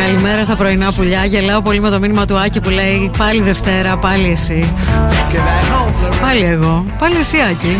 Καλημέρα στα πρωινά πουλιά. Γελάω πολύ με το μήνυμα του Άκη που λέει πάλι Δευτέρα, πάλι εσύ. Πάλι εγώ, πάλι εσύ Άκη.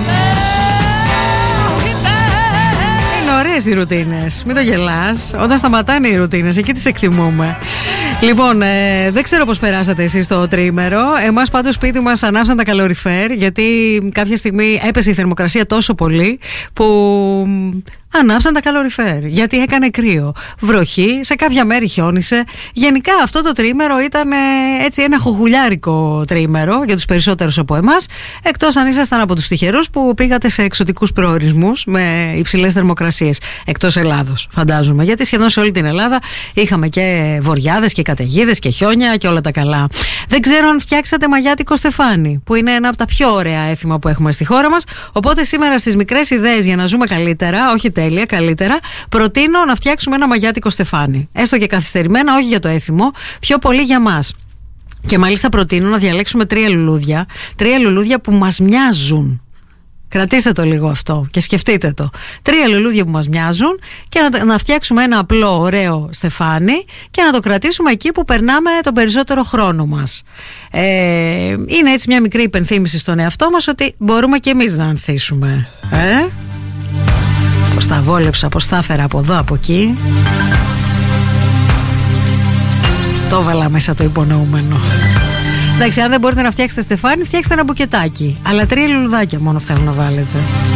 Είναι ωραίες οι ρουτίνες. Μην το γελάς. Όταν σταματάνε οι ρουτίνες, εκεί τις εκτιμούμε. Λοιπόν, δεν ξέρω πώς περάσατε εσείς το τρίμερο. Εμάς πάντως σπίτι μας ανάψαν τα καλοριφέρ, γιατί κάποια στιγμή έπεσε η θερμοκρασία τόσο πολύ που ανάψαν τα καλοριφέρ. Γιατί έκανε κρύο. Βροχή, σε κάποια μέρη χιόνισε. Γενικά αυτό το τρίμερο ήταν έτσι ένα χουχουλιάρικο τρίμερο για τους περισσότερους από εμάς. Εκτός αν ήσασταν από τους τυχερούς που πήγατε σε εξωτικούς προορισμούς με υψηλές θερμοκρασίες. Εκτός Ελλάδος, φαντάζομαι. Γιατί σχεδόν σε όλη την Ελλάδα είχαμε και βοριάδες και καταιγίδες και χιόνια και όλα τα καλά. Δεν ξέρω αν φτιάξατε μαγιάτικο στεφάνι, που είναι ένα από τα πιο ωραία έθιμα που έχουμε στη χώρα μας. Οπότε σήμερα στις μικρές ιδέες για να ζούμε καλύτερα, όχι τέλεια, καλύτερα, προτείνω να φτιάξουμε ένα μαγιάτικο στεφάνι. Έστω και καθυστερημένα, όχι για το έθιμο, πιο πολύ για μας. Και μάλιστα προτείνω να διαλέξουμε 3 λουλούδια. 3 λουλούδια που μας μοιάζουν. Κρατήστε το λίγο αυτό και σκεφτείτε το. 3 λουλούδια που μας μοιάζουν και να φτιάξουμε ένα απλό ωραίο στεφάνι και να το κρατήσουμε εκεί που περνάμε τον περισσότερο χρόνο μας. Είναι έτσι μια μικρή υπενθύμηση στον εαυτό μας ότι μπορούμε και εμείς να ανθίσουμε. Πώς τα βόλεψα, πώς τα έφερα από εδώ, από εκεί. Το βάλα μέσα το υπονοούμενο. Εντάξει, αν δεν μπορείτε να φτιάξετε στεφάνι, φτιάξτε ένα μπουκετάκι. Αλλά 3 λουλουδάκια μόνο θέλω να βάλετε.